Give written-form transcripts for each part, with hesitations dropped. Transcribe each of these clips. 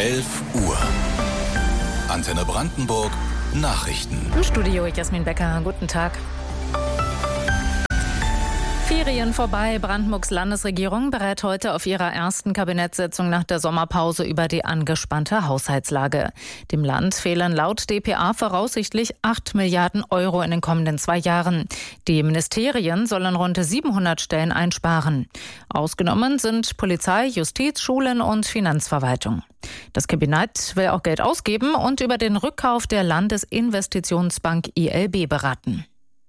11 Uhr. Antenne Brandenburg Nachrichten. Im Studio Jasmin Becker, guten Tag. Ferien vorbei. Brandenburgs Landesregierung berät heute auf ihrer ersten Kabinettssitzung nach der Sommerpause über die angespannte Haushaltslage. Dem Land fehlen laut dpa voraussichtlich 8 Milliarden Euro in den kommenden 2 Jahren. Die Ministerien sollen rund 700 Stellen einsparen. Ausgenommen sind Polizei, Justiz, Schulen und Finanzverwaltung. Das Kabinett will auch Geld ausgeben und über den Rückkauf der Landesinvestitionsbank ILB beraten.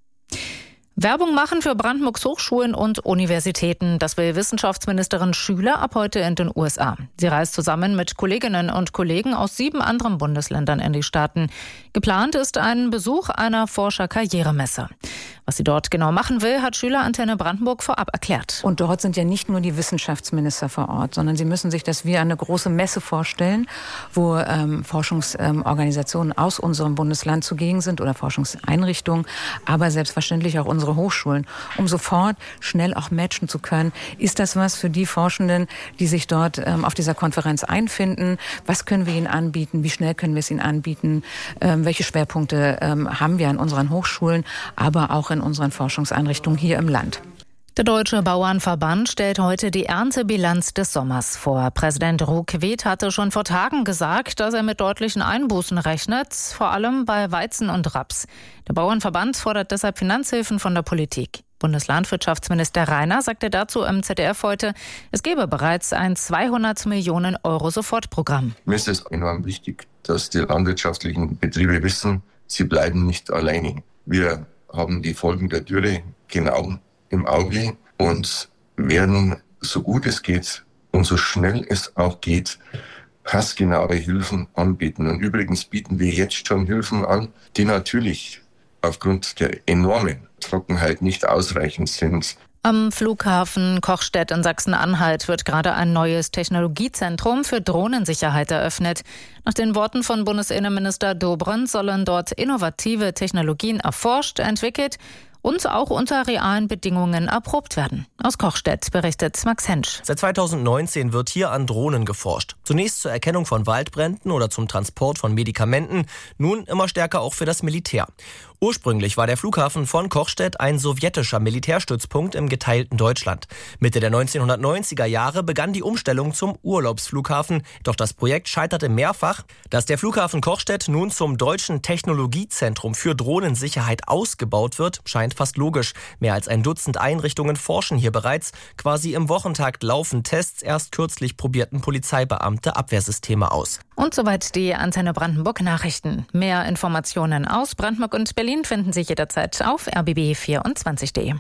Werbung machen für Brandenburgs Hochschulen und Universitäten. Das will Wissenschaftsministerin Schüler ab heute in den USA. Sie reist zusammen mit Kolleginnen und Kollegen aus 7 anderen Bundesländern in die Staaten. Geplant ist ein Besuch einer Forscher-Karrieremesse. Was sie dort genau machen will, hat Schülerantenne Brandenburg vorab erklärt. Und dort sind ja nicht nur die Wissenschaftsminister vor Ort, sondern sie müssen sich das wie eine große Messe vorstellen, wo Forschungsorganisationen aus unserem Bundesland zugegen sind oder Forschungseinrichtungen, aber selbstverständlich auch unsere Hochschulen, um sofort schnell auch matchen zu können. Ist das was für die Forschenden, die sich dort auf dieser Konferenz einfinden? Was können wir ihnen anbieten? Wie schnell können wir es ihnen anbieten? Welche Schwerpunkte haben wir an unseren Hochschulen, aber auch in unseren Forschungseinrichtungen hier im Land? Der Deutsche Bauernverband stellt heute die Erntebilanz des Sommers vor. Präsident Ruckwied hatte schon vor Tagen gesagt, dass er mit deutlichen Einbußen rechnet, vor allem bei Weizen und Raps. Der Bauernverband fordert deshalb Finanzhilfen von der Politik. Bundeslandwirtschaftsminister Rainer sagte dazu im ZDF heute, es gebe bereits ein 200 Millionen Euro Sofortprogramm. Mir ist es enorm wichtig, dass die landwirtschaftlichen Betriebe wissen, sie bleiben nicht alleine. Wir haben die Folgen der Dürre genau im Auge und werden, so gut es geht und so schnell es auch geht, passgenaue Hilfen anbieten. Und übrigens bieten wir jetzt schon Hilfen an, die natürlich aufgrund der enormen Trockenheit nicht ausreichend sind. Am Flughafen Kochstedt in Sachsen-Anhalt wird gerade ein neues Technologiezentrum für Drohnensicherheit eröffnet. Nach den Worten von Bundesinnenminister Dobrindt sollen dort innovative Technologien erforscht, entwickelt und auch unter realen Bedingungen erprobt werden. Aus Kochstedt berichtet Max Hensch. Seit 2019 wird hier an Drohnen geforscht. Zunächst zur Erkennung von Waldbränden oder zum Transport von Medikamenten, nun immer stärker auch für das Militär. Ursprünglich war der Flughafen von Kochstedt ein sowjetischer Militärstützpunkt im geteilten Deutschland. Mitte der 1990er Jahre begann die Umstellung zum Urlaubsflughafen, doch das Projekt scheiterte mehrfach. Dass der Flughafen Kochstedt nun zum deutschen Technologiezentrum für Drohnensicherheit ausgebaut wird, scheint fast logisch. Mehr als ein Dutzend Einrichtungen forschen hier bereits. Quasi im Wochentakt laufen Tests. Erst kürzlich probierten Polizeibeamte Abwehrsysteme aus. Und soweit die Antenne Brandenburg Nachrichten. Mehr Informationen aus Brandenburg und Berlin finden Sie jederzeit auf rbb24.de.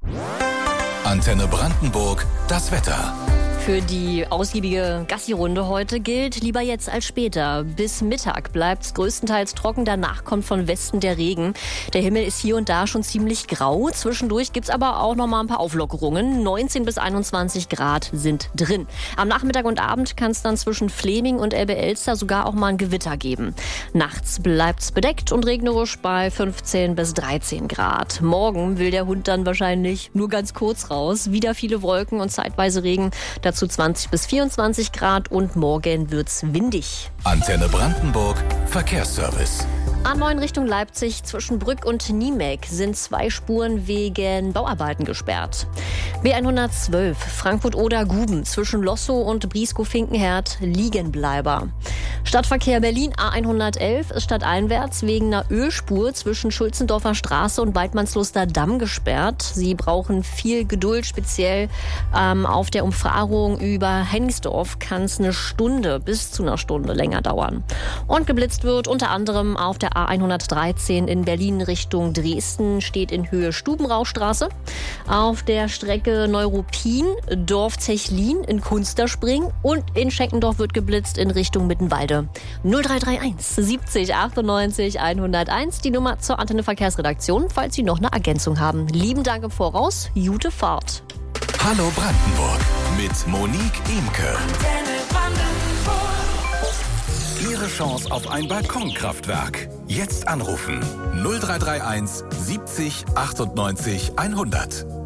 Antenne Brandenburg, das Wetter. Für die ausgiebige Gassi-Runde heute gilt, lieber jetzt als später. Bis Mittag bleibt es größtenteils trocken, danach kommt von Westen der Regen. Der Himmel ist hier und da schon ziemlich grau. Zwischendurch gibt es aber auch noch mal ein paar Auflockerungen. 19 bis 21 Grad sind drin. Am Nachmittag und Abend kann es dann zwischen Fleming und Elbe-Elster sogar auch mal ein Gewitter geben. Nachts bleibt es bedeckt und regnerisch bei 15 bis 13 Grad. Morgen will der Hund dann wahrscheinlich nur ganz kurz raus. Wieder viele Wolken und zeitweise Regen. Dazu 20 bis 24 Grad und morgen wird's windig. Antenne Brandenburg Verkehrsservice. A9 Richtung Leipzig zwischen Brück und Niemek sind 2 Spuren wegen Bauarbeiten gesperrt. B112 Frankfurt-Oder-Guben zwischen Lossow und Brieskow-Finkenherd Liegenbleiber. Stadtverkehr Berlin A111 ist stadteinwärts wegen einer Ölspur zwischen Schulzendorfer Straße und Weidmannsluster Damm gesperrt. Sie brauchen viel Geduld, speziell auf der Umfahrung über Hennigsdorf kann es bis zu einer Stunde länger dauern. Und geblitzt wird unter anderem auf der A113 in Berlin Richtung Dresden, steht in Höhe Stubenraustraße. Auf der Strecke Neuruppin, Dorf Zechlin in Kunsterspring und in Schenkendorf wird geblitzt in Richtung Mittenwalde. 0331 70 98 101, die Nummer zur Antenne Verkehrsredaktion, falls Sie noch eine Ergänzung haben. Lieben Dank im Voraus, gute Fahrt. Hallo Brandenburg mit Monique Imke. Ihre Chance auf ein Balkonkraftwerk. Jetzt anrufen 0331 70 98 100.